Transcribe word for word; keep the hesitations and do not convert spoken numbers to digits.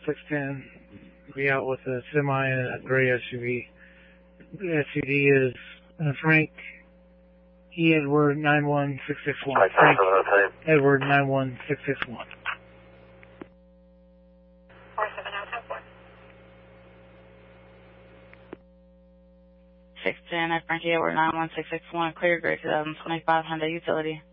six ten. Be out with a semi and a gray S U V. The S U V is uh, Frank E. Edward nine one six six one. Frank Edward nine one six six one. four seven zero ten four. six ten at Frankie Edward nine one six six one, clear grade two thousand twenty-five Hyundai Utility.